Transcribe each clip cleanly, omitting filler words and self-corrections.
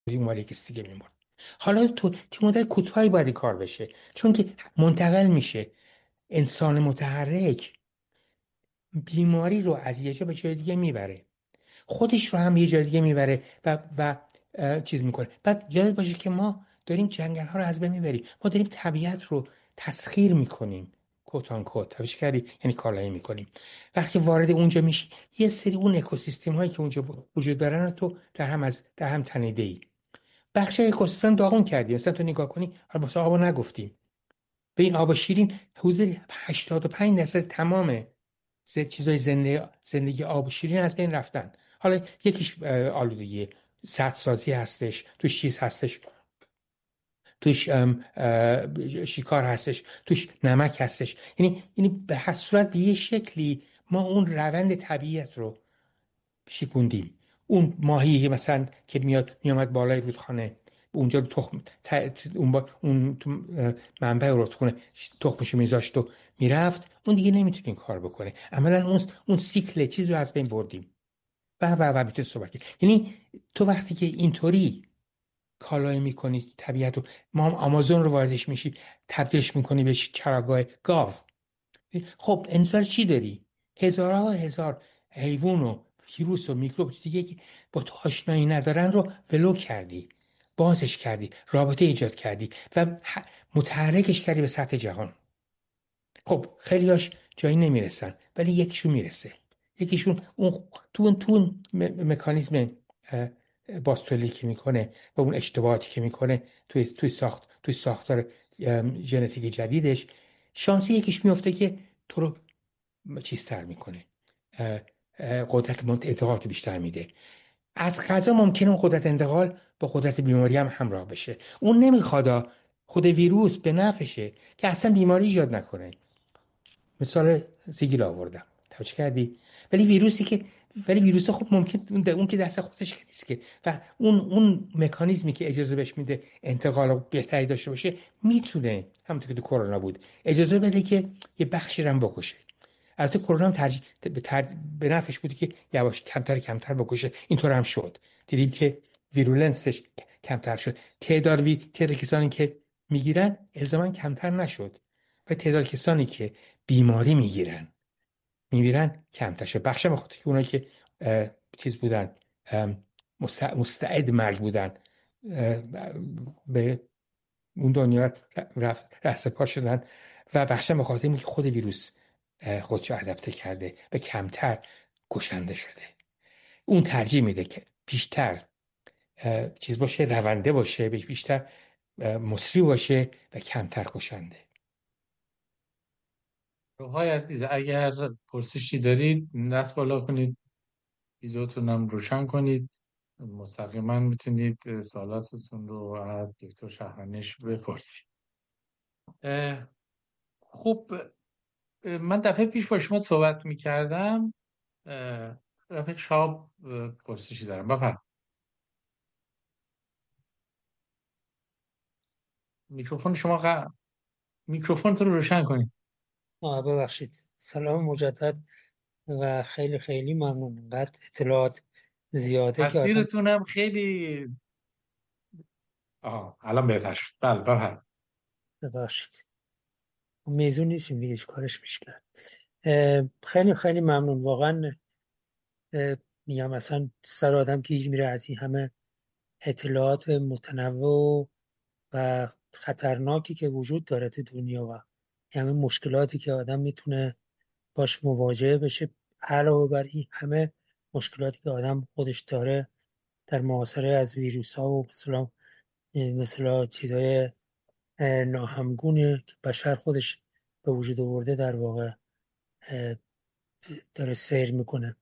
اون کسی دیگه میمرد. حالا تو مدت کوتاهی باید این کار بشه، چون که منتقل میشه. انسان متحرک بیماری رو از یه جا به جای دیگه میبره، خودش رو هم یه جای دیگه میبره و چیز میکنه. بعد یاد باشه که ما داریم جنگل ها رو از بین میبریم، ما داریم طبیعت رو تسخیر میکنیم، کوتان کوت تبیش کردی یعنی کالایی میکنیم. وقتی وارد اونجا میشی، یه سری اون اکوسیستم هایی که اونجا وجود دارن رو تو در هم تنیده ای. بخش اکوسیستم داغون کردی. مثلا تو نگاه کنی، البته آبو نگفتیم، به این آب شیرین حدود 85% تمام چیزای زندگی آب شیرین از بین رفتن. حالا یکیش آلودگی سد سازی هستش، توش چیز هستش، توش شکار هستش، توش نمک هستش. یعنی به هر صورت به یه شکلی ما اون روند طبیعت رو شکوندیم. اون ماهی مثلا که میامد بالای رودخانه، اونجا رو تخم اون تو منبع رودخانه تخمشو میذاشت و میرفت، اون دیگه نمیتونه این کار بکنه. عملا اون سیکل چیز رو از بین بردیم و میتونه صحبت کنی. یعنی تو وقتی که اینطوری کالای میکنی طبیعت رو، ما هم آمازون رو واردش میشی، تبدیلش میکنی به چراگاه گاو. خب انسان چی داری؟ هزارها هزار حیوان و ویروس و میکروب دیگه که با تو آشنایی ندارن رو ولو کردی، بازش کردی، رابطه ایجاد کردی و متحرکش کردی به سطح جهان. خب خیلیاش جایی نمیرسن، ولی یکیشون میرسه. یکیشون اون تو اون مکانیزم باستولی که میکنه و اون اشتباهاتی که میکنه توی ساختار ژنتیک جدیدش، شانسی یکیش میفته که تو رو چیزتر میکنه، قدرت انتقال بیشتر میده. از غذا ممکنه اون قدرت انتقال با قدرت بیماری هم همراه بشه. اون نمیخواد خود ویروس به نفعشه که اصلا بیماری ایجاد نکنه. مثال سیگیل آوردم، توجه کردی؟ ولی ویروس خب ممکن اون که دست خودش که نیست که، و اون مکانیزمی که اجازه بهش میده انتقال بهتری داشته باشه، میتونه همونطور که تو کرونا بود اجازه بده که یه بخشی رو هم بکشه. البته کرونا هم به نفعش بودی که یواش کمتر بکشه. اینطور هم شد، دیدیم که ویرولنسش کمتر شد. تعداد کسانی که میگیرن الزاما کمتر نشد و تعداد کسانی که بیماری میمیرن کمتر شد. بخشم بخاطر که اونایی که چیز بودن، مستعد مرگ بودن، به اون دنیا رهسپار پا شدن، و بخشم به خاطر اینکه خود ویروس خودشو ادپته کرده و کمتر کشنده شده. اون ترجیح میده که بیشتر چیز باشه، رونده باشه، بیشتر مصری باشه و کمتر کشنده. روهای عزیز، اگر پرسشی دارید دست بالا کنید، ویزوتون هم روشن کنید، مستقیما میتونید سوالاتتون رو از دکتر شهرانش بپرسید. خب من دفعه پیش با شما صحبت میکردم، رفیق شاب پرسشی دارم، بفرم. میکروفون شما میکروفونتون رو روشن کنید. ببخشید. سلام مجدد و خیلی خیلی ممنون. اینقدر اطلاعات زیاده که آدم تصویرتون هم خیلی الان بهتر شد. بله بفرم. ببخشید میزون نیستیم دیگه، چه کارش میشه کرد. خیلی خیلی ممنون واقعا. میگم اصلا سر آدم که میره از این همه اطلاعات متنوع و خطرناکی که وجود داره تو دنیا و همه مشکلاتی که آدم میتونه باش مواجه بشه، علاوه بر این همه مشکلاتی که آدم خودش داره در محاصره از ویروس ها و مثلا چیزهای ناهمگونه که بشر خودش به وجود آورده، در واقع داره سیر میکنه.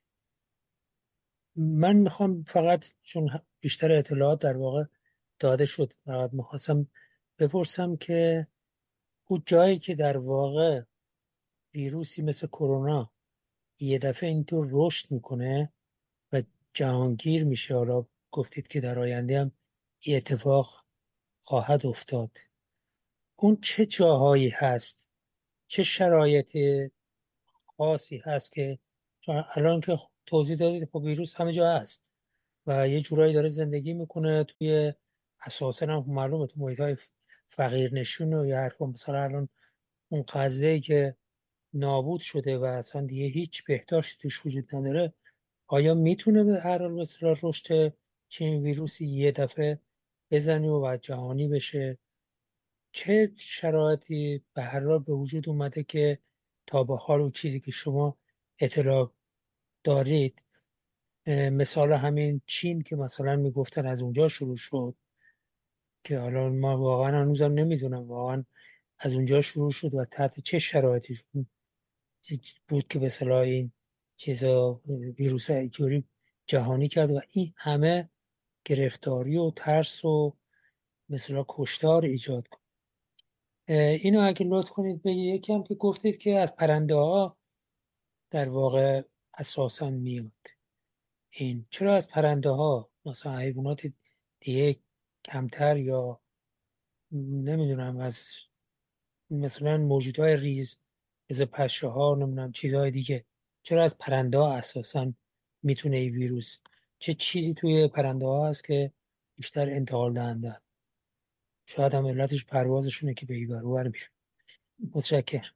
من میخوام فقط، چون بیشتر اطلاعات در واقع داده شد، فقط میخواستم بپرسم که اون جایی که در واقع ویروسی مثل کرونا یه دفعه اینطور رشد میکنه و جهانگیر میشه، حالا گفتید که در آینده هم این اتفاق خواهد افتاد، اون چه جاهایی هست، چه شرایط خاصی هست که چون الان که توضیح دادید خب ویروس همه جا هست، و یه جورایی داره زندگی میکنه توی، اساسا هم معلومه تو محیط های فقیر نشون و یه حرفا، مثلا الان اون غزه‌ای که نابود شده و اصلا دیگه هیچ بهداشتی توش وجود نداره، آیا میتونه به هر حال مثلا رشد چنین ویروسی یه دفعه بزنه و جهانی بشه؟ چه شرایطی به هر حال به وجود اومده که تا به حال اون چیزی که شما اطلاع دارید، مثال همین چین که مثلا میگفتن از اونجا شروع شد، که حالا ما واقعا هنوزم نمیدونم واقعا از اونجا شروع شد و تحت چه شرایطی بود که به صلاح این چیزا، ویروس اینجوری جهانی کرد و این همه گرفتاری و ترس و مثلا کشتار ایجاد کرد. اینو اگه لطف کنید به یکم که گفتید که از پرنده ها در واقع اساسا میاد، این چرا از پرنده ها مثلا حیوانات دیگه کمتر، یا نمیدونم از مثلا موجودهای ریز مثل پشه ها، نمیدونم چیزهای دیگه، چرا از پرنده ها اساسا میتونه این ویروس، چه چیزی توی پرنده ها هست که بیشتر انتقال دهنده؟ شاید هم علتش پروازشونه که به این ور اون ور میره. متشکرم.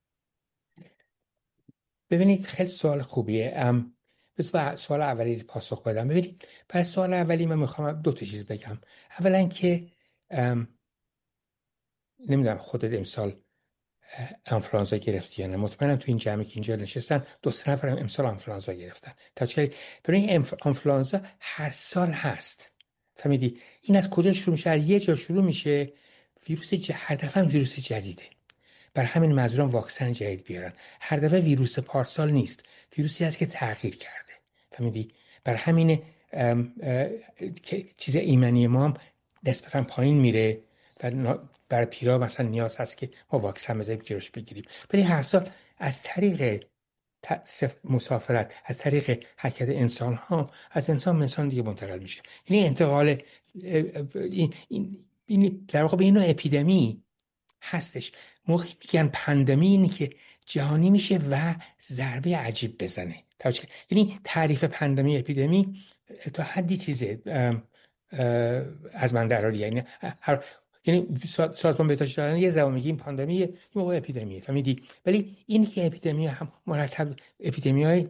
ببینید خیلی سوال خوبیه. بس به سوال اولی پاسخ بدم. ببینید برای سوال اولی من میخوام دو تا چیز بگم. اولا که نمیدونم خودت امسال آنفلانزا گرفتی یا نه. مطمئنم تو این جمعی که اینجا نشستن 2-3 نفر امسال آنفلانزا گرفتن. ببین این آنفلانزا هر سال هست. فهمیدی؟ این از کجا شروع میشه؟ از یه جا شروع میشه. هر دفعه ویروس جدیده. بر همین منظورم واکسن جدید بیارن. هر دفعه ویروس پارسال نیست، ویروسی هست که تغییر کرده. فهمیدی؟ بر همین که چیز ایمنی ما هم نسبتا پایین میره و برای پیرا مثلا نیاز هست که ما واکسن بزنیم جلوش بگیریم. ولی هر سال از طریق مسافرت، از طریق حرکت انسان ها، از انسان به انسان دیگه منتقل میشه. یعنی انتقال این در واقع به این نوع اپیدمی هستش. موقعی میگن پاندمی اینه که جهانی میشه و ضربه عجیب بزنه. یعنی تعریف پاندمی اپیدمی تا حدی چیزه از من دراری. یعنی یعنی سازمان بهداشت دارن یه زمان میگیم پاندمی، یه موقع اپیدمیه. فهمیدی؟ ولی این که اپیدمی هم مرتب اپیدمی های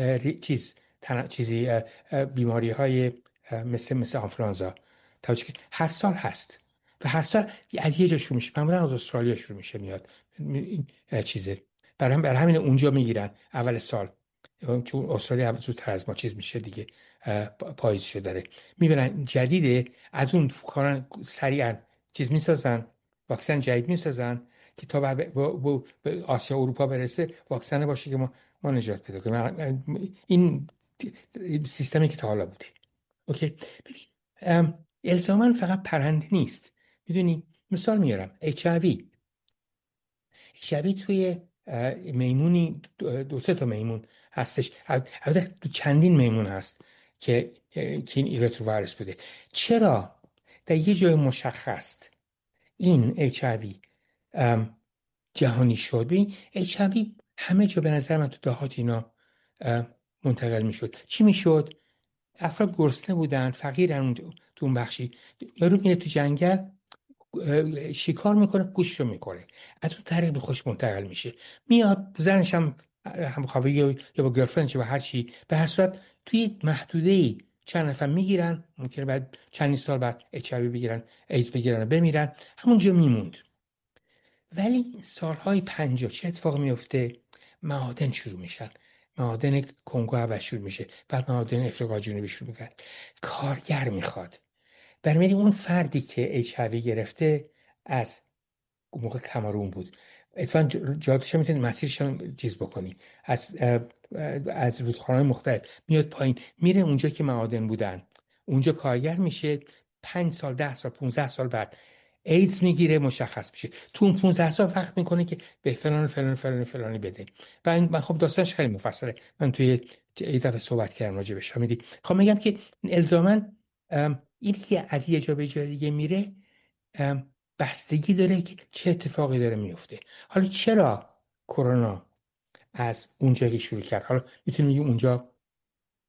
چیزی بیماری های مثل آنفلانزا هر سال هست و هر سال از یه جا شروع میشه. معمولا از استرالیا شروع میشه میاد این چیزه. برای همین اونجا میگیرن اول سال، چون استرالیا زودتر از ما چیز میشه دیگه، پاییزشو داره. میبرن جدیده، از اون کارن سریعا چیز میسازن، واکسن جدید میسازن که تا به آسیا و اروپا برسه واکسن باشه که ما نجات پیدا کنیم. این سیستمی که تا حالا بوده. اوکی. الزاما فقط پرنده نیست. میدونی مثال میارم HIV توی میمونی 2-3 تا میمون هستش، البته چندین میمون هست که این رتروویروس بوده. چرا در یه جای مشخص این HIV جهانی شد؟ ببین HIV همه جا به نظر من تو دهات اینا منتقل میشد. چی میشد؟ افراد گرسنه بودن، فقیرن، تو اون بخشی یارو میره تو جنگل شکار میکنه، گوشتو میکنه، از اون طریق به خوش منتقل میشه. میاد زنش هم همخوابه یا با گرفرندش و هر چی، به هر صورت توی محدوده‌ای چند نفر میگیرن، ممکنه بعد چند سال بعد HIV بگیرن، ایدز بگیرن و بمیرن، همونجا میموند. ولی سالهای 50 چه اتفاق میفته؟ معادن شروع میشن. معادن کنگو اول شروع میشه، بعد معادن افریقا جنوبی شروع میکنن. کارگر میخواد. برای اون فردی که HIV گرفته از اون موقع کامرون بود، اتفاقا جادش میتونید مسیرش هم چیز بکنی، از رودخانه‌های مختلف میاد پایین، میره اونجا که معادن بودن، اونجا کارگر میشه. 5 سال، 10 سال، 15 سال بعد ایدز میگیره، مشخص میشه. تو اون 15 سال وقت میکنه که به فلان فلان فلان فلانی بده. و من خب داستانش خیلی مفصله، من توی یه دفعه صحبت کردم راجبش. میدی خب میگم که الزاما اینی که از یه جا به جای دیگه میره بستگی داره که چه اتفاقی داره میفته. حالا چرا کرونا از اونجا که شروع کرد، حالا میتونیم بگیم اونجا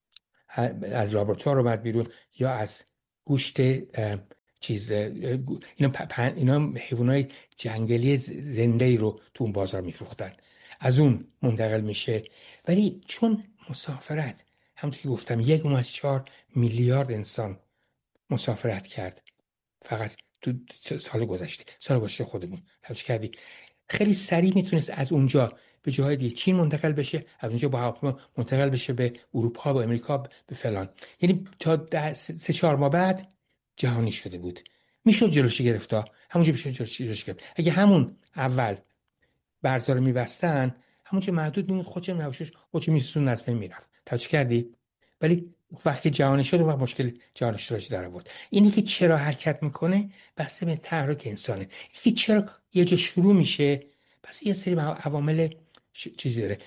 از لابراتوار اومد بیرون یا از گوشت چیز اینا حیوانات جنگلی زنده ای رو تو اون بازار میفروختن، از اون منتقل میشه. ولی چون مسافرت، همونطور که گفتم 1.4 میلیارد انسان مسافرت کرد فقط تو سال گذشته خودمون توجه کردی، خیلی سریع میتونست از اونجا به جاهای دیگه چین منتقل بشه، از اونجا با هواپیما منتقل بشه به اروپا و امریکا به فلان. یعنی تا 3-4 ماه بعد جهانی شده بود. میشد جلوش گرفت، همونجا میشد جلوش گرفت. اگه همون اول برزا رو میبستن، همونجا محدود میموند، خودش میسوزون، از بین میرفت. توجه کردی؟ ولی وقتی جهانی شد، اون وقت مشکل جهانی شدنش در آورد. اینی که چرا حرکت میکنه بسته به تحرک انسانه. اینی که چرا یه جا شروع میشه، بس یه سری عوامل چیزی داره،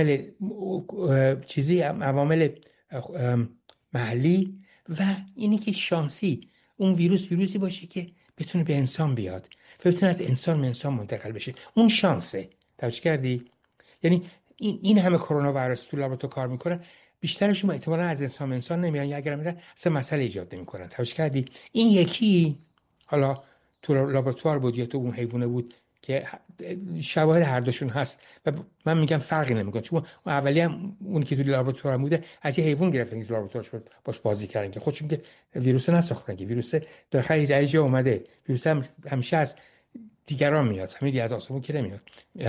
عوامل محلی، و اینی که شانسی اون ویروسی باشه که بتونه به انسان بیاد و بتونه از انسان به انسان منتقل بشه. اون شانسه. توجه کردی؟ یعنی این همه کرونا ویروس تو لابراتوار کار میکنن، بیشترشون احتمالاً از انسان به انسان نمیرن، یا اگر میرن اصلا مسئله ایجاد نمیکنن. توجه کردی؟ این یکی حالا تو لابراتوار بود یا تو اون حیوانه بود که شواهد هر دوشون هست و من میگم فرقی نمیکنه، چون اون اولی هم اون که تو لابراتوار بوده از یه حیوان گرفتن که تو لابراتوار شد باش بازی کردن، که خودشون که ویروس نساختن، که ویروس در خیلی جای اومده. ویروس هم همیشه از دیگران میاد، همین از آسمون که نمیاد.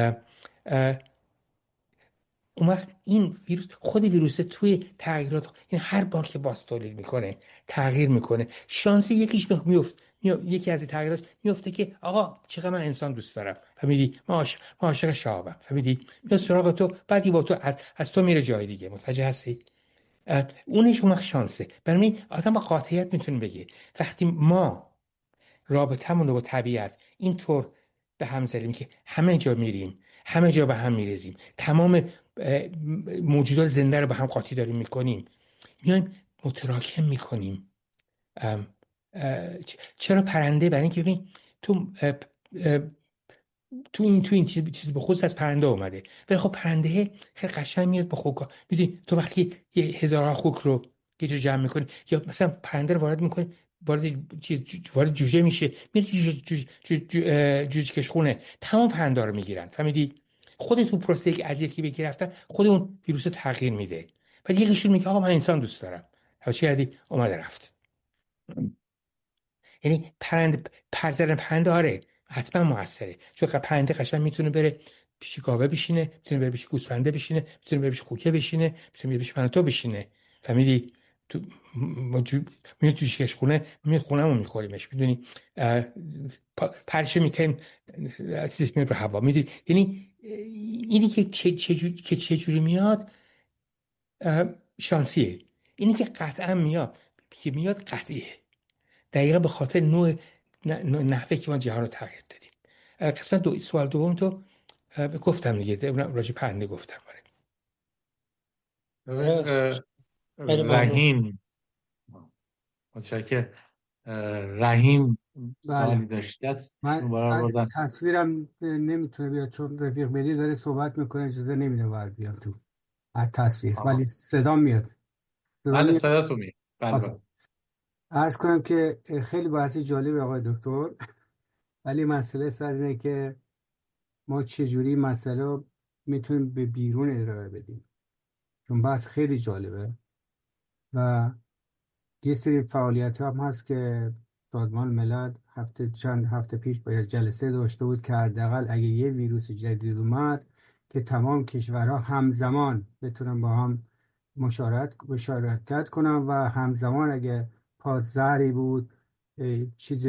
اون وقت این ویروس، خود ویروس توی تغییرات، این هر بار که باز تولید میکنه تغییر میکنه، شانسی یکیش یکی از تغییرات میفته که آقا چقدر من انسان دوست دارم، فهمیدی؟ ما عاشق شهابم، فهمیدی؟ میاد سراغ تو، بعدی با تو از تو میره جای دیگه. متوجه هستی؟ اونش اون وقت شانسه. برای آدم با قاطعیت میتونه بگه وقتی ما رابطمون رو با طبیعت اینطور به هم زدیم که همه جا میریم، همه جا به هم میرزیم، تمام موجودات زنده رو به هم قاطی داریم میکنیم، میایم متراکم میکنیم. چرا پرنده؟ برای اینکه ببین تو تو این چیز به خصوص از پرنده اومده، ولی خب پرنده خیلی قشنگ میاد با خوک. میدونی تو وقتی یه هزارها خوک رو یه جا جمع میکنی، یا مثلا پرنده رو وارد میکنی، وارد جوجه میشه، میره جوجه کشخونه، تمام پرنده رو میگیرن، فهمیدی؟ خود تو پروسه که از یکی بگی رفتن، خود اون ویروس رو تغییر میده. ولی یکیشون میگه آقا من انسان دوست دارم، چی کردی؟ اومده رفت. یعنی پرنده آره حتما موثره، چون پرنده قشنگ میتونه بره پیش گاوه بشینه، میتونه بره پیش گوسفنده بشینه، میتونه بره پیش خوکه بشینه، میتونه بره پیش من تو بشینه، فهمیدی؟ تو میره تو شیش خونه، میره خونه‌مون میخوریمش، میدونی؟ پرشه میکنیم چیزش میره به هوا، میدونی؟ یعنی اینی که چجوری میاد شانسیه. اینی که قطعا میاد قطعیه، دقیقا به خاطر نحوه که ما جهان رو تغییر دادیم. قسمت سوال دوم تو گفتم دیگه، راجع پرنده گفتم. خیلی ممنون. متشکرم. رحیم بله، سوالی داشته است. من تصویرم نمیتونه بیاد چون رفیق بلی داره صحبت میکنه، اجازه نمیده ور بیاد تو از تصویر، ولی صدا میاد. بله صدا تو میاد. بله. عرض کنم که خیلی بحث جالب آقای دکتر، ولی مسئله سر اینه که ما چجوری مسئله رو میتونیم به بیرون ارائه بدیم، چون بحث خیلی جالبه و یه سری فعالیت هم هست که سازمان ملل چند هفته پیش باید جلسه داشته بود که حداقل اگه یه ویروس جدید اومد که تمام کشورها همزمان بتونن با هم مشارکت کنن و همزمان اگه پادزهری بود چیز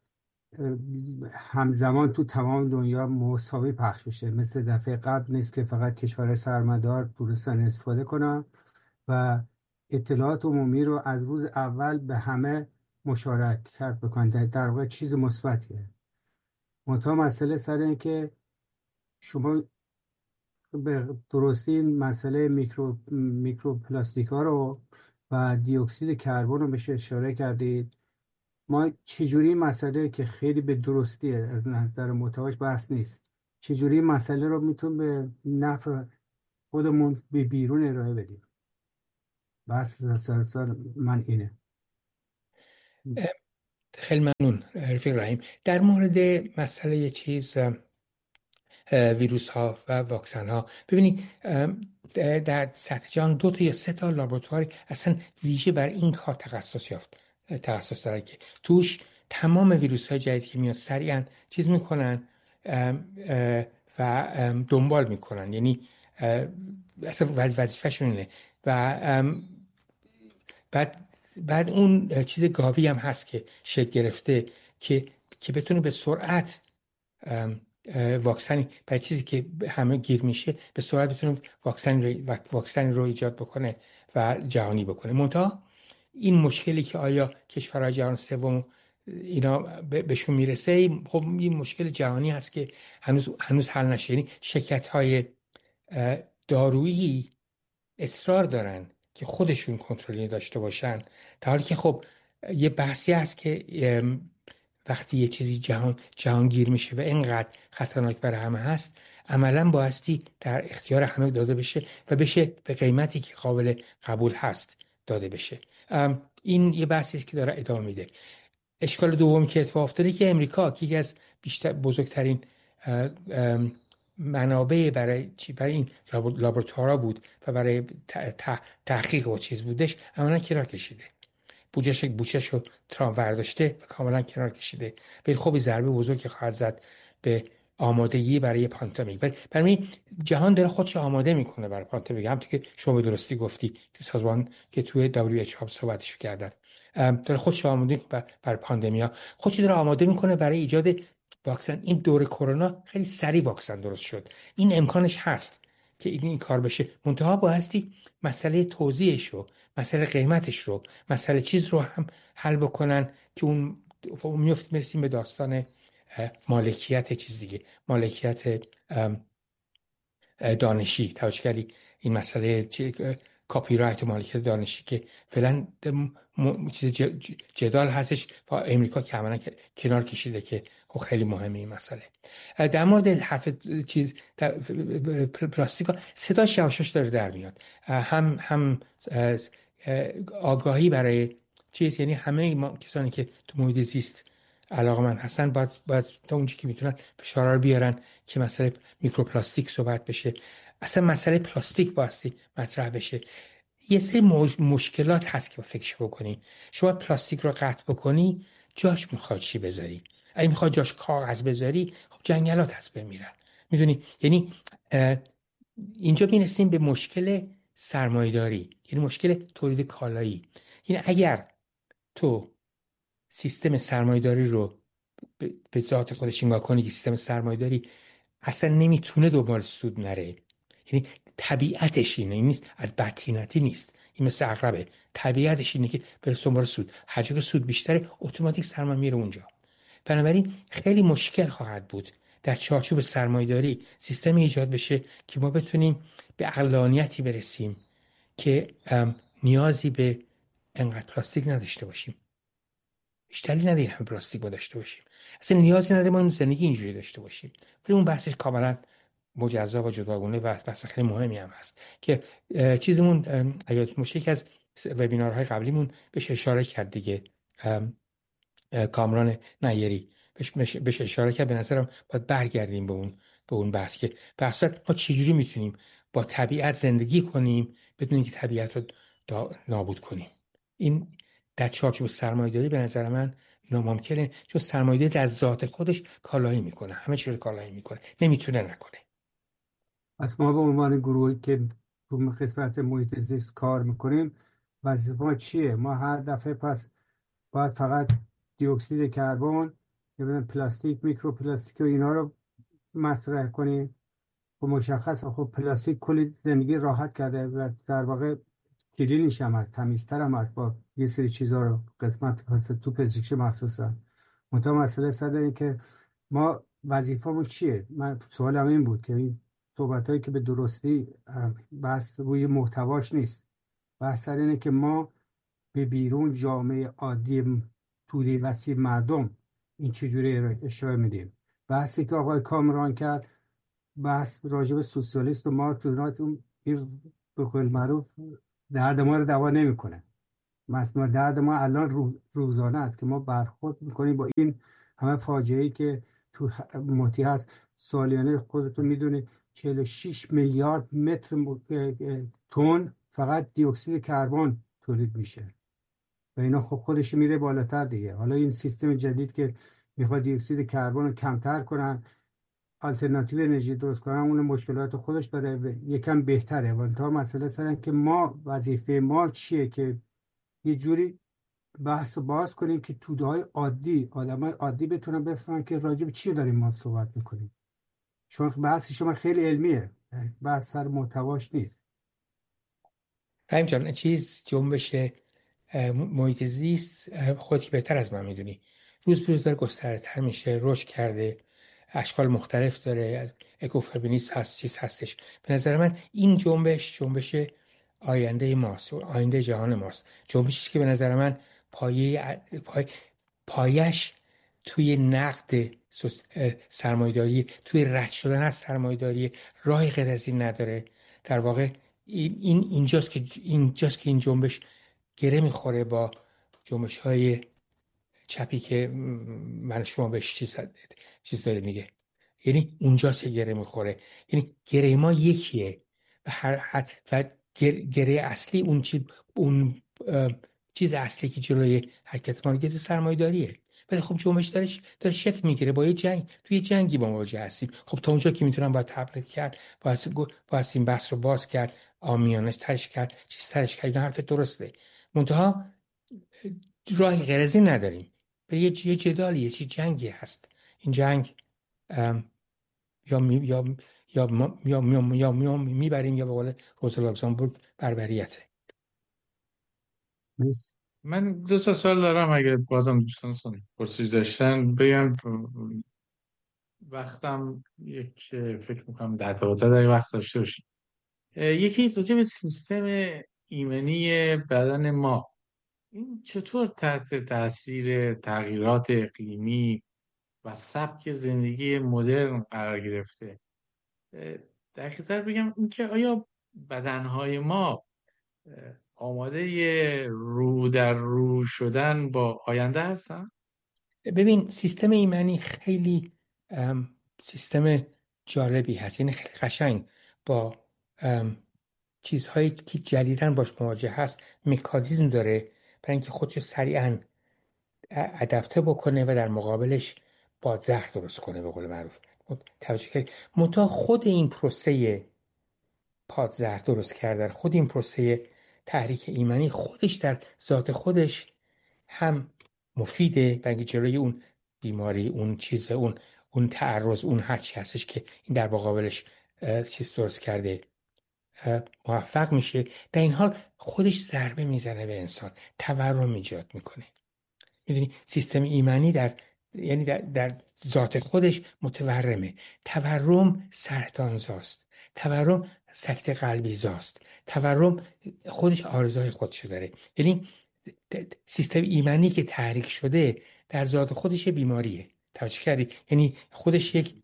همزمان تو تمام دنیا مساوی پخش بشه، مثل دفعه قبل نیست که فقط کشور سرمدار تونستن استفاده کنن و اطلاعات عمومی رو از روز اول به همه مشارکت بکنن. در واقع چیز مثبتیه. منتها مسئله سر اینه که شما به درستی این مسئله میکروپلاستیک ها رو و دی اکسید کربن رو بهش اشاره کردید. ما چجوری مسئله که خیلی به درستی از نظر محتواش بحث نیست، چجوری مسئله رو میتون به نفع خودمون به بیرون ارائه بدیم؟ بس سال من اینه. خیلی ممنون رفیق رحیم. در مورد مسئله چیز ویروس ها و واکسن ها، ببینید در سطح جهان 2 تا یا 3 تا لابراتوار اصلا ویژه بر این کار تخصص داره که توش تمام ویروس های جدیدی که میاد سریعا چیز میکنن و دنبال میکنن. یعنی اصلا وظیفه‌شون اینه. و بعد اون چیز گاوی هم هست که شکل گرفته که بتونه به سرعت واکسنی برای چیزی که همه گیر میشه به سرعت بتونه واکسن رو ایجاد بکنه و جهانی بکنه. منتها این مشکلی که آیا کشورهای جهان سوم اینا بهشون میرسه، خب این مشکل جهانی هست که هنوز حل نشه. یعنی شرکت‌های دارویی اصرار دارن که خودشون کنترلی داشته باشن، در حالی که خب یه بحثی هست که وقتی یه چیزی جهانگیر میشه و اینقدر خطرناک برای همه هست، عملا بایستی در اختیار همه داده بشه و بشه به قیمتی که قابل قبول هست داده بشه. این یه بحثی است که داره ادامه میده. اشکال دومی که اتفاق افتاده که امریکا که یکی از بزرگترین منابع برای این لابراتوارا بود و برای تحقیق و چیز بودش، عملا کنار کشیده. بودجه‌ش رو ترامپ ورداشته و کاملا کنار کشیده. ولی خب ضربه بزرگی خواهد زد به آمادگی برای پاندمیک. برای جهان داره خودش آماده میکنه برای پاندمیک. همونطور که شما به درستی گفتی که سازمان که توی WHO صحبتشو کردن، داره خودش آماده برای پاندمیا، خودش داره آماده میکنه برای ایجاد واکسن. این دور کرونا خیلی سریع واکسن درست شد. این امکانش هست که این کار بشه. منتها بایستی مسئله توزیعش رو، مسئله قیمتش رو، مسئله چیز رو هم حل بکنن که اون میرسیم به داستان مالکیت چیز دیگه، مالکیت دانشی. توجه کردی این مسئله کاپی رایت و مالکیت دانشی که فعلا چیز جدال هستش با امریکا که عملا کنار کشیده که خیلی مهمه این مسئله. در مورد حرف چیز پلاستیک صداش یواشاش داره در میاد. هم آگاهی برای چیز، یعنی همه ما کسانی که تو محیط زیست علاقه‌مند هستن باید تا اونجایی که میتونن فشار رو بیارن که مسئله میکروپلاستیک صحبت بشه. اصلا مسئله پلاستیک بایستی مطرح بشه. یه سری مشکلات هست که فکرش بکنی. شما پلاستیک رو قطع بکنی، جاش میخواد چی بذاری؟ اگه میخواد جاش کاغذ بذاری، خب جنگلات هست بمیرن. میدونی؟ یعنی اینجا میرسیم به مشکل سرمایه‌داری، یعنی مشکل تولید کالایی. یعنی اگر تو سیستم سرمایه‌داری رو به ذات خودش نگاه کنی که سیستم سرمایه‌داری اصلا نمیتونه دنبال سود نره، یعنی طبیعتش اینه، این نیست از بدطینتی نیست، این مثل عقربه، طبیعتش اینه که بره دنبال سود. هر جا که سود بیشتره اتوماتیک سرمایه میره اونجا. بنابراین خیلی مشکل خواهد بود در چارچوب سرمایه‌داری سیستمی ایجاد بشه که ما بتونیم به عقلانیتی برسیم که نیازی به انقدر پلاستیک نداشته باشیم. بیشتری نداریم همه پلاستیک با داشته باشیم. اصلا نیازی نداریم ما زندگی اینجوری داشته باشیم. ولی اون بحثش کاملا مجزا و جداگانه و بحث خیلی مهمی هم هست که چیزمون یادتون باشه که از وبینارهای قبلیمون بهش اشاره کرد دیگه. کامران نیری بهش اشاره کرد. به نظرم باید برگردیم به اون بحث که بحث ما چجوری میتونیم با طبیعت زندگی کنیم بدون اینکه طبیعت رو نابود کنیم. این در چارچوب سرمایه‌داری به نظر من ناممکنه، چون سرمایه‌داری در ذات خودش کالایی میکنه، همه چیز رو کالایی میکنه، نمیتونه نکنه. پس ما به عنوان گروهی که تو قسمت محیط زیست کار میکنیم وظیفه ما چیه؟ ما هر دفعه پس باید فقط دی اکسید کربن یا پلاستیک، میکروپلاستیک و اینا رو مطرح کنیم؟ خب مشخصه خب پلاستیک کلی زندگی راحت کرده و در واقع کلینش هم هست، تمیزتر هم هست، با یه سری چیزا رو قسمت تو پزشکی مخصوصا. منتها مسئله سر این که ما وظیفه‌مون چیه؟ من سوالم این بود که این صحبتایی که به درستی بحث روی محتواش نیست، بحث سر اینه که ما به بیرون جامعه عادی توده وسیع مردم این چجوری اشاره میدیم. بحثی که آقای کامران کرد بحث راجب سوسیالیست و مارکس، این به قول معروف درد ما رو دوا نمیکنه. مثلا درد ما الان روزانه است که ما برخورد میکنیم با این همه فاجعه‌ای که تو محیط هست. سالیانه خودتون میدونید 46 میلیارد متر تن فقط دی اکسید کربن تولید میشه و اینا خب خودش میره بالاتر دیگه. حالا این سیستم جدید که میخواد دی اکسید کربن رو کمتر کنن، آلترناتیو انرژی درست کنن، اون مشکلات خودش داره و یکم بهتره. و تا مسئله سرن که ما وظیفه ما چیه که یه جوری بحث رو باز کنیم که توده های عادی، آدم های عادی بتونن بفهمن که راجع به چی داریم ما صحبت میکنیم. چون بحث شما خیلی علمیه، بحث سر محتواش نیست. رحیم جان، جنبش محیط زیست خودت بهتر از من میدونی، روز به روز داره گسترتر میشه، رشد کرده، اشکال مختلف داره، از اکوفربینیست هست، چیز هستش. به نظر من این جنبش آینده ماست، آینده جهان ماست. جنبشی که به نظر من پایش توی نقد سرمایه‌داری، توی رد شدن از سرمایه‌داری، راه غیر از این نداره. در واقع اینجاست که این جنبش گره میخوره با جنبش های چپی که من شما بهش چیز داره میگه. یعنی اونجاست که گره میخوره. یعنی گره ما یکیه و گره اصلی اون چیز اصلی که جلوی حرکت ما رو گرفته سرمایه‌داریه. ولی خب جنبش داره شکل میگیره، با توی جنگی با مواجه هستیم. خب تا اونجا که میتونم باید تبلیغ کرد، باید این بحث رو باز کرد، آمیانش ترش کرد، چیز ترش کرد. این حرف درسته. منتها راهی غیر از این نداریم. یه جدالی، یه جنگی هست. این جنگ یا میبریم یا به قول روزا لوکزامبورگ بربریته. من 2 سوال دارم اگه بازم دوستان پرسش داشتن بگم. وقتم فکر میکنم 10 تا 12 دقیقه وقت داشته باشیم. یکی راجع به سیستم ایمنی بدن ما، این چطور تحت تاثیر تغییرات اقلیمی و سبک زندگی مدرن قرار گرفته؟ دقیق‌تر بگم اینکه آیا بدنهای ما آماده رو در رو شدن با آینده هستن؟ ببین، سیستم ایمنی خیلی سیستم جالبی هست. یعنی خیلی قشنگ با چیزهایی که جدیداً باش مواجه هست مکانیزم داره برای اینکه خودشو سریعاً ادپته بکنه و در مقابلش زهر درست کنه، به قول معروف. توجه کنید، منتها خود این پروسه پادزهر درست کردن، خود این پروسه تحریک ایمنی خودش در ذات خودش هم مفیده، برای جلوی اون بیماری، اون چیز، اون تعرض، اون هر چی هستش که این در مقابلش چیز درست کرده موفق میشه. در این حال خودش ضربه میزنه به انسان، تورم ایجاد میکنه. میدونی سیستم ایمنی یعنی در ذات خودش متورمه. تورم سرطانزاست، تورم سکته قلبی زاست، تورم خودش آرزوهای خودشو داره. یعنی سیستم ایمنی که تحریک شده در ذات خودش بیماریه. توجه کردی؟ یعنی خودش یک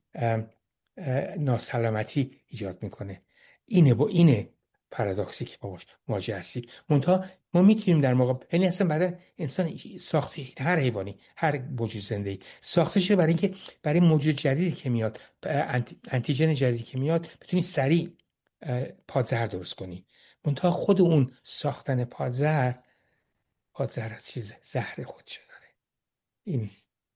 ناسلامتی ایجاد میکنه. اینه پارادوکسی که باش مواجه هستیم. منتها ما میتونیم در مقابل، یعنی اصلا بعد انسان ساخته، هر حیوانی، هر موجود زنده‌ای ساخته شده برای اینکه برای موجود جدیدی که میاد، انتیجن جدیدی که میاد، بتونی سریع پادزهر درست کنی. منتها خود اون ساختن پادزهر چیز زهر خودشو داره. این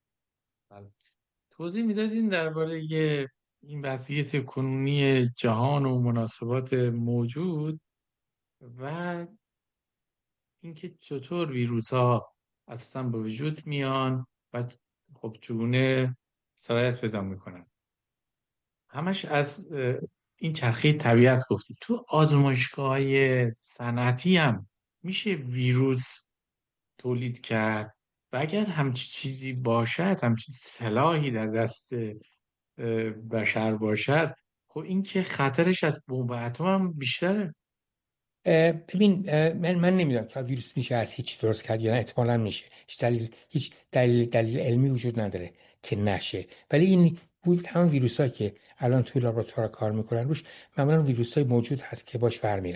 توضیح میدادین درباره این وضعیت کنونی جهان و مناسبات موجود و اینکه چطور ویروس ها اصلا به وجود میان و خب چگونه سرایت پیدا میکنن. همش از این چرخه طبیعت گفتید. تو آزمایشگاه صنعتی هم میشه ویروس تولید کرد و اگر همچی چیزی باشد، همچی سلاحی در دست بشر باشد، خب این که خطرش از بمب اتم هم بیشتره. ببین، من نمیدونم که ویروس میشه از هیچ درست کرد یا نه. احتمالاً میشه. هیچ دلیل علمی وجود نداره که نشه. ولی این همون ویروسایی که الان توی لابراتوار کار میکنن روش، معمولا ویروسای موجود هست که باش ور میرن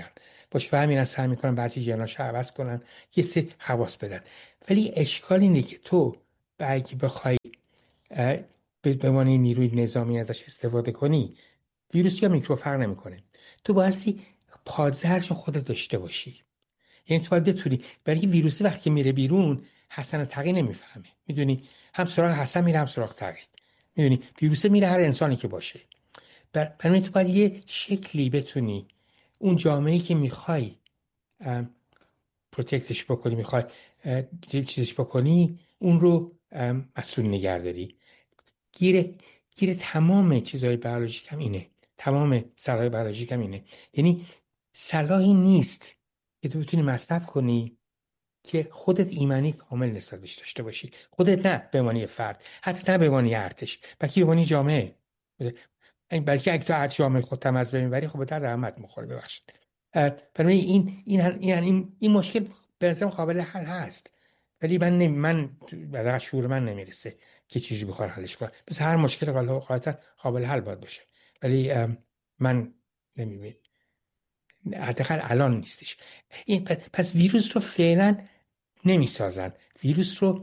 باش فهمیدن سعی میکنن بعضی ژناشو عوض کنن، یه سری حواس بدن. ولی اشکال اینه که تو اگه بخوای به عنوان نیروی نظامی ازش استفاده کنی، ویروس یا میکروب فرق نمیکنه. تو بایستی پادزهرش خودت داشته باشی. یعنی تو باید بتونی، برای ویروسی وقتی میره بیرون حسن و تقی نمیفهمه، میدونی، هم سراغ حسن میره هم سراغ تقی، میدونی، ویروس میره هر انسانی که باشه. برای تو باید یه شکلی بتونی اون جامعه‌ای که میخوای پروتکتش بکنی، میخوای چیزش بکنی، اون رو مسئول نگه داری. گیر تمام چیزهای بیولوژیک هم اینه، تمام صلاح بیولوژیک هم اینه. یعنی صلاحی نیست که تو بتونی مصرف کنی که خودت ایمنی کامل نسبت بهش داشته باشی، خودت نه به عنوان فرد، حتی نه به عنوان ارتش، بلکه به عنوان جامعه. بلکه اگه تو ارتش جامعه خودت هم از بین ببری، خب در رحمت میخوره. ببخشید. برای این مشکل به نظرم قابل حل هست، ولی من بعد شعور من نمیرسه که چیزی بخواد حلش کنه. پس هر مشکل غالبا قابل حل باید باشه، ولی من نمیبینم، حداقل الان نیستش. پس ویروس رو فعلا نمیسازن، ویروس رو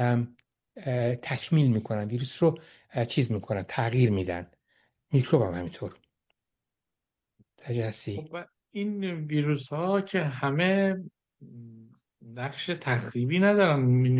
تکمیل میکنن، ویروس رو چیز میکنن، تغییر میدن. میکروب هم همینطور. تجسی خب این ویروس ها که همه نقش تخریبی ندارن.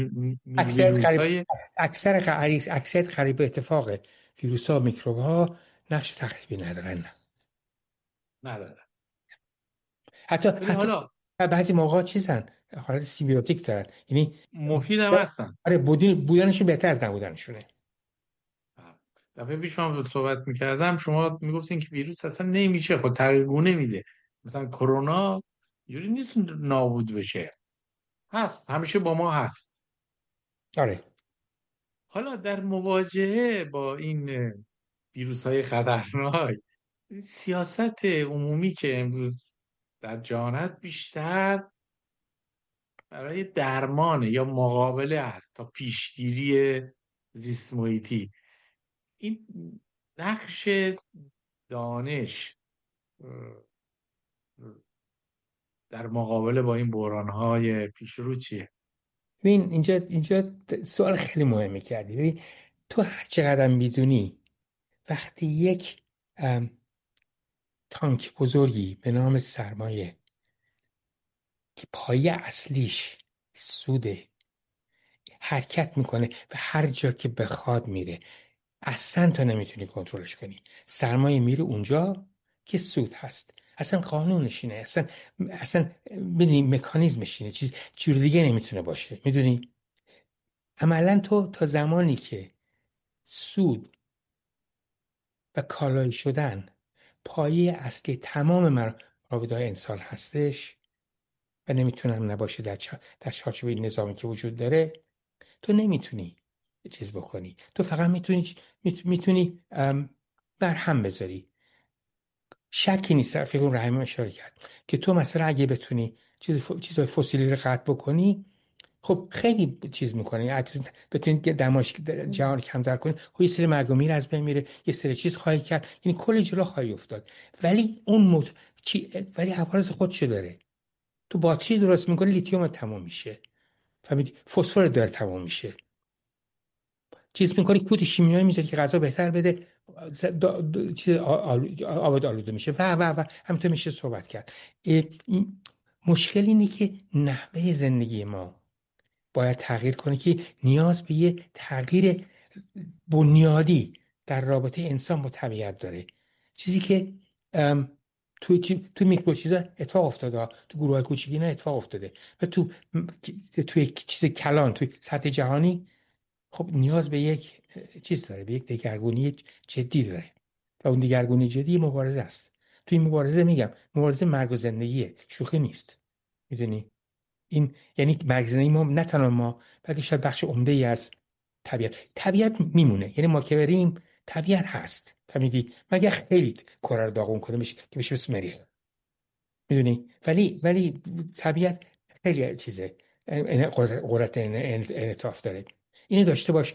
اکثر قریب به اتفاق ویروس ها و میکروب ها نقش تخریبی ندارن، نه. ندارن. حتی حالا بعضی موقع چیزن، حالت سیمبیوتیک دارن، یعنی مفید هم هستن. آره، بودنشون بهتر از نبودنشونه. دفعه پیش من صحبت میکردم، شما میگفتین که ویروس اصلا نمیشه، خب تغییر گونه میده. مثلا کرونا یوری نیست نابود بشه، هست، همیشه با ما هست. آره. حالا در مواجهه با این ویروس های خطرناک، سیاست عمومی که امروز در جهان هست بیشتر برای درمان یا مقابله است تا پیشگیری زیست محیطی. این نقش دانش در مقابله با این بحران‌های پیشرو چیه؟ ببین اینجا سوال خیلی مهمی کردی. ببین تو هر چقدر میدونی وقتی یک تانک بزرگی به نام سرمایه که پایه اصلیش سوده حرکت میکنه و هر جا که بخواد میره، اصلا تو نمیتونی کنترلش کنی. سرمایه میره اونجا که سود هست، اصلا قانونش اینه، اصلا میدونی مکانیزمش اینه، چیز جور دیگه نمیتونه باشه. میدونی عملا تو تا زمانی که سود و کالایی شدن پایه اصلی تمام مراودهای انسان هستش و نمیتونم نباشه در چارچوب این نظامی که وجود داره، تو نمیتونی چیز بکنی. تو فقط میتونی برهم بذاری. شکی نیست، فکر کنم رحیم اشاره کرد که تو مثلا اگه بتونی چیزای فسیلی رو قطع بکنی، خب خیلی چیز میکنه. اگه بتونید دماش جهان کمتر کنی، خب یه سری مرگ و میر از بین میره، یه سری چیز خواهی کرد، یعنی کلی جلو خواهی افتاد. ولی اون ولی عوارض خودشو داره. تو باتری درست میکنی، لیتیوم تمام میشه، فهمیدی، فسفر داره تمام میشه، چیز میکنی کود شیمیایی میذاری که غذا بهتر بده، چیز آباد آلوده میشه و همینطور میشه صحبت کرد. مشکل اینه که نحوه زندگی ما باید تغییر کنه که نیاز به یه تغییر بنیادی در رابطه انسان با طبیعت داره. چیزی که تو میکرو چیزا اتفاق افتاده، تو گروه های کوچیکی نه اتفاق افتاده، و توی چیز کلان توی سطح جهانی خب نیاز به یک چیز داره، به یک دگرگونی جدی داره، و اون دگرگونی جدی مبارزه است. توی این مبارزه میگم مبارزه مرگ و زندگیه، شوخی نیست. میدونی این یعنی مرگ زندگی ما، نه تنها ما، بلکه شاید بخش عمده ای از طبیعت میمونه. یعنی ما که بریم طبیعت هست، فهمیدی، مگه خیلی کره رو داغون کنه میشه که بشه اسم مریخ، میدونی، ولی طبیعت خیلی چیزه، قدرت انعطاف داره. اینو داشته باش.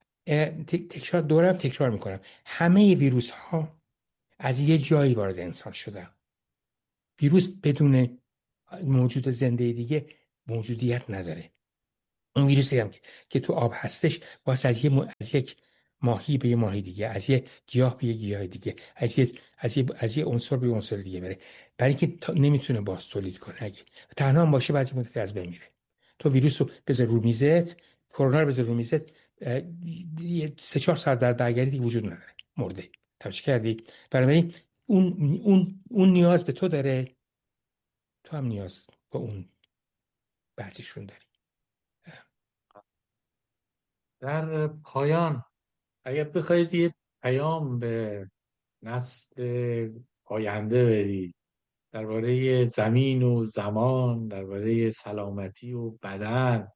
تکرار میکنم، همه ویروس ها از یه جایی وارد انسان شدن. ویروس بدون موجود زنده دیگه موجودیت نداره. اون ویروسی هم که تو آب هستش واسه از یک ماهی به یه ماهی دیگه، از یه گیاه به یه گیاه دیگه، از یه عنصر به عنصر دیگه بره، برای اینکه نمیتونه باز تولید کنه. اگه تنها هم باشه بعضی مدت از بین میره. تو ویروس رو بذار رو میزت، کرونا رو بذار رو میزت، 3-4 ساعت بعد برگردی دیگه وجود نداره، مرده. توجه کردی؟ بنابراین اون نیاز به تو داره، تو هم نیاز به اون بعضیشون داری. در پایان اگر بخواید یه پیام به نسل آینده بدید درباره زمین و زمان، درباره سلامتی و بدن،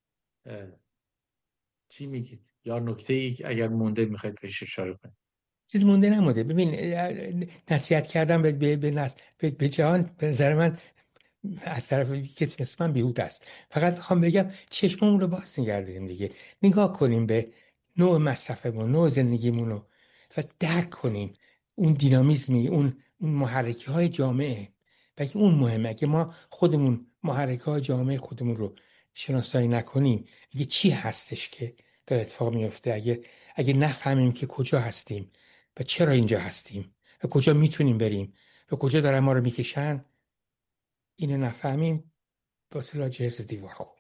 چی میگید؟ یا نکته‌ای اگر مونده میخواید بهش اشاره کنید؟ چیز مونده نمونده. ببین، نصیحت کردم به جهان به نظر من از طرف کسی مثل من بیهوده است. فقط میخوام بگم چشممون رو باز نگردیم دیگه، نگاه کنیم به نوع مصرفمون، نوع زندگیمون رو و درک کنیم اون دینامیزمی، اون محرکی های جامعه. بلکه اون مهمه. اگه ما خودمون محرک های جامعه خودمون رو شناسایی نکنیم، اگه چی هستش که داره اتفاق میفته، اگه نفهمیم که کجا هستیم و چرا اینجا هستیم و کجا میتونیم بریم و کجا دارن ما رو میکشن، اینو نفهمیم، واسه لاجرز دیوار خوب.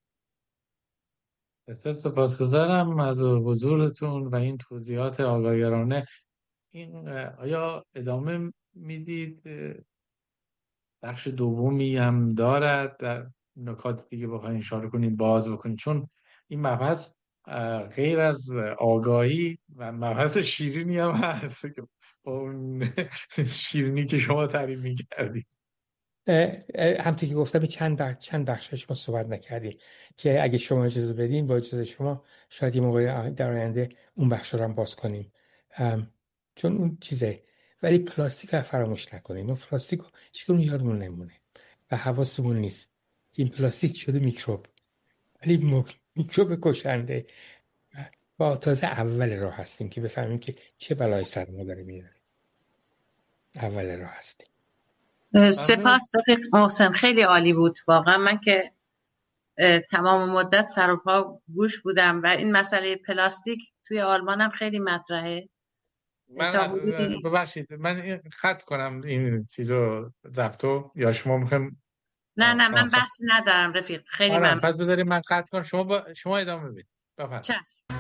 بسیار سپاسگزارم از حضورتون و این توضیحات آگاهی‌گرانه. این آیا ادامه میدید؟ بخش دومی هم دارد در نکات دیگه بخواین اشاره کنیم، باز بکنیم؟ چون این مبحث غیر از آگاهی و مبحث شیرینی هم هست که با اون شیرینی که شما تعریف می‌کردید. همونطور که گفتم چند بخشش ما صحبت نکردیم که اگه شما اجازه بدین، با اجازه شما شاید یه موقع در آینده اون بخش رو هم باز کنیم، چون اون چیزه. ولی پلاستیک رو فراموش نکنیم. اون پلاستیک رو هیچکدوم یادمون نمونه و حواسمون نیست. این پلاستیک شده میکروب، ولی میکروب کشنده. با تازه اول راه هستیم که بفهمیم که چه بلای سر ما داره میاره. اول راه هستیم. سپاس رفیق محسن، خیلی عالی بود واقعا. من که تمام مدت سر و پا گوش بودم و این مسئله پلاستیک توی آلمان هم خیلی مطرحه. من ببخشید من خط کنم این چیزو ضبطو، یا شما میخوایم؟ نه من بحثی ندارم رفیق، خیلی آره ممنون. پس بذارید من خط کنم، شما ادامه بدید. بفرمایید. چشم.